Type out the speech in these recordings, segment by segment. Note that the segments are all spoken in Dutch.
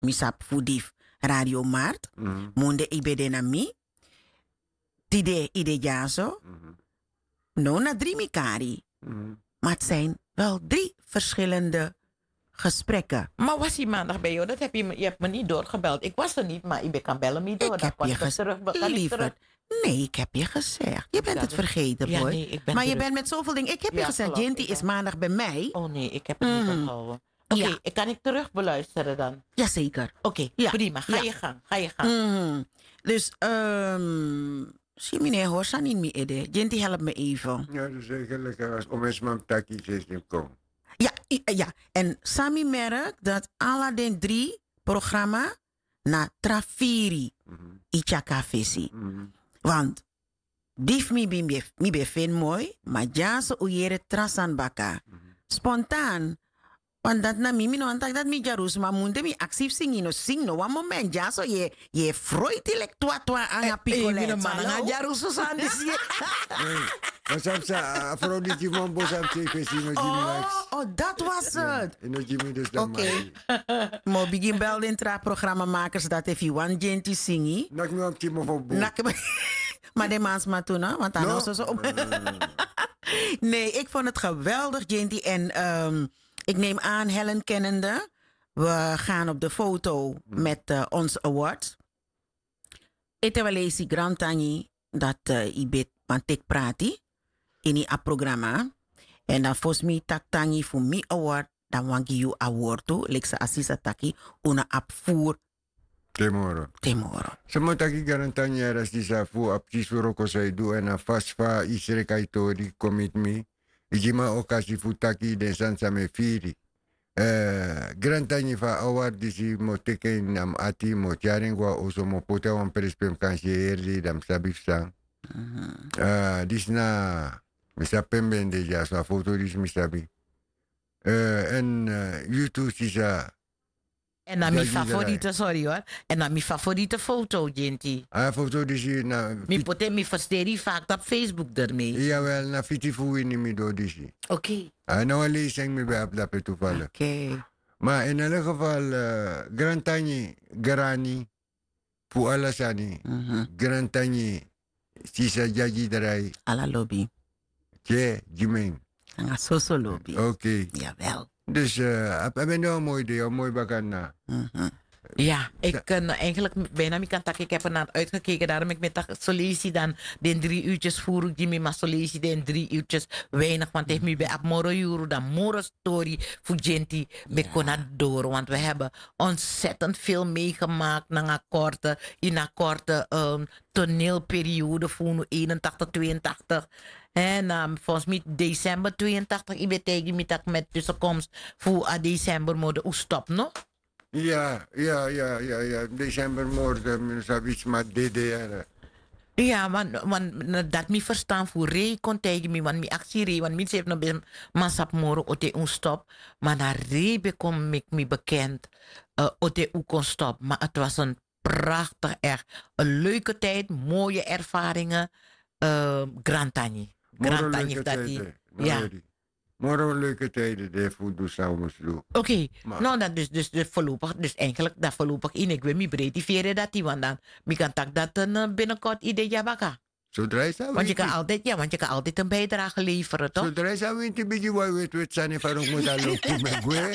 misap fudif Radio Mart. Munde ibede na mi. Tide ide jaso. No na 3 mikari. Maar het zijn wel 3 verschillende gesprekken. Maar was hij maandag bij jou? Dat heb je hebt me niet doorgebeld. Ik was er niet, maar je kan bellen me door. Ik heb je gezegd. Nee, ik heb je gezegd. Je bent het vergeten, boy. Ja, nee, ik ben maar je bent met zoveel dingen. Ik heb je gezegd, Jinty is maandag bij mij. Oh nee, ik heb het niet onthouden. Oké, kan ik terug beluisteren dan? Jazeker. Oké, prima. Ga je gang. Dus, meneer Horsan in mi ede. Jinty, help me even. Ja, dus eigenlijk als om eens mijn takkie systeem komen. Ja. En Sami merkt dat alle den 3 programma na trafiri ichaka visi. Want dif mi befin mooi, maar ja zo uyere trasan baka. Spontaan. Want dat na mi no antak dat mi jarus ma munde mi actief sing no one moment ja so je freut tua anga picolet. Mi man anga jarus so san dis. Maar sa Afrodite Mambo sam no Jimmy. Oh, dat was het. En no Jimmy dus dan Oké. Mo begin bel intra programma makers dat if you want Jinty singi. Nak me op Timo voor boek. Maar de maans maar toen, hè? Want dan was zo. Nee, ik vond het geweldig, Jinty. En ik neem aan, Helen kennende. We gaan op de foto met ons award. Ete wel eens Grand Tangi dat ibit mantik prati in die programma. En dan volgens mij tak tangi voor mi award. Dan wangi you award toe. Lekse assisa taki una apvoer. Temoro. Sama taki garantanya ras di safu apki suroko saidu en fasfa isre kaitori commit me. Ijima okasi futaki den sansa me firi. Garantanya fa award disi mo teken nam ati mo tiarengwa oso mo pota wan perspem kansieri dam sabifsang. Disna misapemben de ja so foto dis misabi. En YouTube sisa. En dan mijn favoriete, sorry hoor. En dan mijn favoriete foto, Jinty. Foto die zie na. Mi pote mi versteri vaak op Facebook ermee. Jawel, na fitifu in mi do die zie. Oké. Nou alleen zeg me bij op dat toevallig. Oké. Maar in elk geval, Grantani, Garani, voor Alasani, Grantani, Sisa Jaji Drai. Alla lobby. Tje, Jimeng. Nga soso lobby. Oké. Jawel. Dus, heb je nou een mooi idee, een mooi bakan na? Ja, ik kan eigenlijk bijna niet kan ik heb er naar uitgekeken. Daarom ik met dat sollicitatie dan de 3 uurtjes voer ik die me maar sollicitatie de 3 uurtjes weinig. Want heeft me bij Abmoro Juro dan moro story voor Jinty bij Conadoro. Want we hebben ontzettend veel meegemaakt in een korte toneelperiode voor 81, 82. En volgens mij december 82, ik weet tegen me dat met tussenkomst voor december moeten we stoppen, no? Ja. December morgen, zoiets maar DDR. Ja, want dat me verstaan voor rei kon tegen me, want me actie rei, want mensen heeft nog bij masap moro ote un stop, maar na rei bekom ik me bekend ote u kon stop. Maar het was een prachtig, echt een leuke tijd, mooie ervaringen. Grand Tani dat die. Ja. Morgen leuke tijden, de voedsel samen doen. Oké, nou dan dus voorlopig, dus eigenlijk dat voorlopig in ik wil me breediveren dat die, want dan mi kan tak dat een binnenkort idee jabaka. Zodra je zou want je kan altijd een bijdrage leveren, toch? Zodra je zou een beetje weet zijn van hoe moet dat lopen met gue.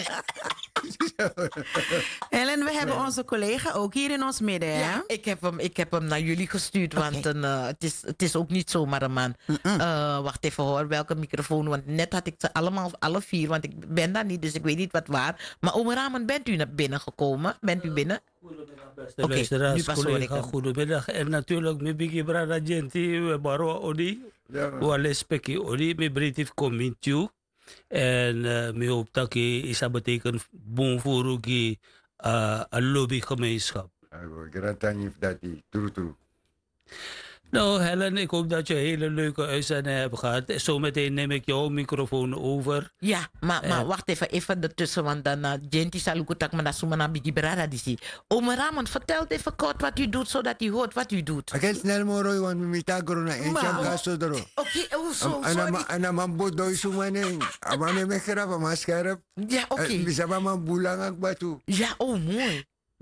Helen, we hebben onze collega ook hier in ons midden, hè? Ja, ik heb hem naar jullie gestuurd, want het is ook niet zomaar een man. Wacht even hoor, welke microfoon, want net had ik ze allemaal, alle 4, want ik ben daar niet, dus ik weet niet wat waar. Maar Oom Ramen, bent u naar binnen gekomen? Bent u binnen? Goedemiddag, beste luisteraars, collega, goedemiddag. En natuurlijk, mijn bigi brada Jinty, Baro Odi, Wale Spekkie Odi, mijn brief komt toe. En mijn hoop dat is betekent boom voor een lobbygemeenschap. Gratanje dat die, true. Nou Helen, ik hoop dat je een hele leuke uitzending hebt gehad. Zometeen neem ik jouw microfoon over. Ja, maar wacht even ertussen, want dan Jinty zal ook tak maar dat na bigi brada disi. Oom Ramon, vertel even kort wat u doet, zodat hij hoort wat u doet. Ik ga snel moro, want we moeten agro na een chapkaso dro. Oké, sorry. En dan man bodoy sumanen. Amane me gerap, maar scherp. Ja, oké. Bisa ba man bulang ak batu. Ja, mooi.